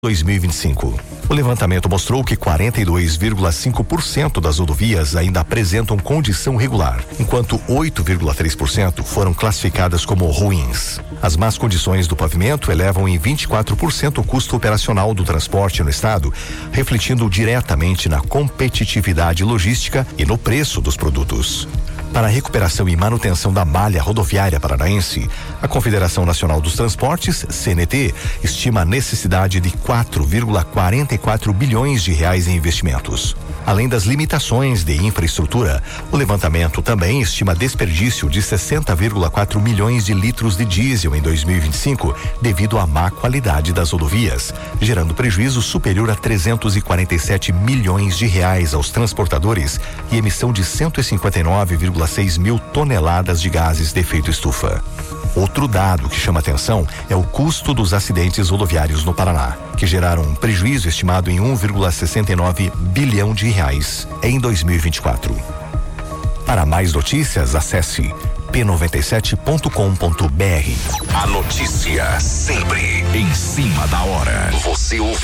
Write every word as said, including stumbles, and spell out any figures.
dois mil e vinte e cinco. O levantamento mostrou que quarenta e dois vírgula cinco por cento das rodovias ainda apresentam condição regular, enquanto oito vírgula três por cento foram classificadas como ruins. As más condições do pavimento elevam em vinte e quatro por cento o custo operacional do transporte no estado, refletindo diretamente na competitividade logística e no preço dos produtos. Para a recuperação e manutenção da malha rodoviária paranaense, a Confederação Nacional dos Transportes, C N T, estima a necessidade de quatro vírgula quarenta e quatro bilhões de reais em investimentos. Além das limitações de infraestrutura, o levantamento também estima desperdício de sessenta vírgula quatro milhões de litros de diesel em dois mil e vinte e cinco, devido à má qualidade das rodovias, gerando prejuízo superior a trezentos e quarenta e sete milhões de reais aos transportadores e emissão de cento e cinquenta e nove vírgula seis mil toneladas de gases de efeito estufa. Outro dado que chama atenção é o custo dos acidentes rodoviários no Paraná, que geraram um prejuízo estimado em um vírgula sessenta e nove bilhão de reais em dois mil e vinte e quatro. Para mais notícias, acesse p noventa e sete ponto com ponto b r. A notícia sempre em cima da hora. Você ouve